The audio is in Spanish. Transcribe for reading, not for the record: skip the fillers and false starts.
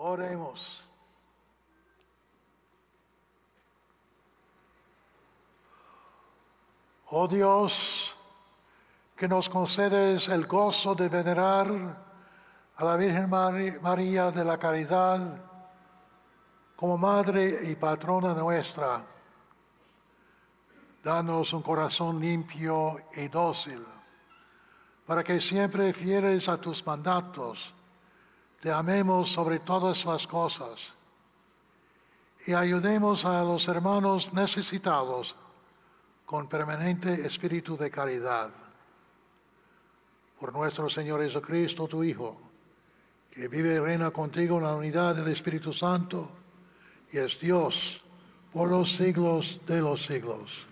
Oremos. Oh Dios, que nos concedes el gozo de venerar a la Virgen María de la Caridad como Madre y Patrona nuestra, danos un corazón limpio y dócil, para que siempre fieles a tus mandatos, te amemos sobre todas las cosas y ayudemos a los hermanos necesitados con permanente espíritu de caridad. Por nuestro Señor Jesucristo, tu Hijo, que vive y reina contigo en la unidad del Espíritu Santo y es Dios por los siglos de los siglos.